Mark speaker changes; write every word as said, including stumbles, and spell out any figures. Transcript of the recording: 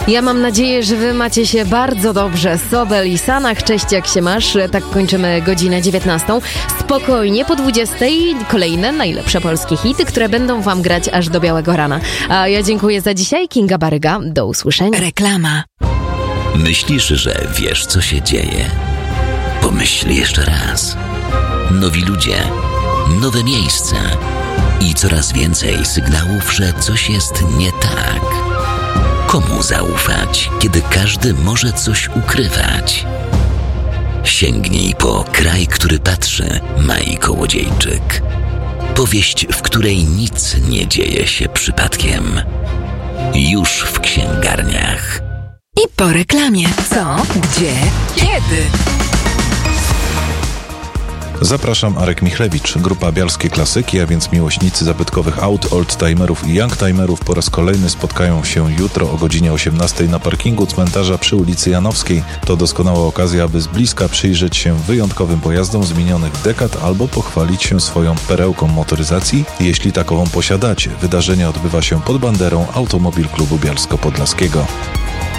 Speaker 1: Ja mam nadzieję, że wy macie się bardzo dobrze. Sobel i Sanach, cześć, jak się masz? Tak kończymy godzinę dziewiętnastą. Spokojnie, po dwudziestej kolejne najlepsze polskie hity, które będą wam grać aż do białego rana. A ja dziękuję za dzisiaj. Kinga Baryga, do usłyszenia.
Speaker 2: Reklama.
Speaker 3: Myślisz, że wiesz, co się dzieje? Pomyśl jeszcze raz. Nowi ludzie, nowe miejsca i coraz więcej sygnałów, że coś jest nie tak. Komu zaufać, kiedy każdy może coś ukrywać? Sięgnij po Kraj, który patrzy, Mai Kołodziejczyk. Powieść, w której nic nie dzieje się przypadkiem. Już w księgarniach.
Speaker 2: I po reklamie. Co? Gdzie? Kiedy?
Speaker 4: Zapraszam, Arek Michlewicz. Grupa Bialskie Klasyki, a więc miłośnicy zabytkowych aut, oldtimerów i youngtimerów po raz kolejny spotkają się jutro o godzinie osiemnastej na parkingu cmentarza przy ulicy Janowskiej. To doskonała okazja, aby z bliska przyjrzeć się wyjątkowym pojazdom z minionych dekad albo pochwalić się swoją perełką motoryzacji, jeśli takową posiadacie. Wydarzenie odbywa się pod banderą Automobil Klubu Bialsko-Podlaskiego.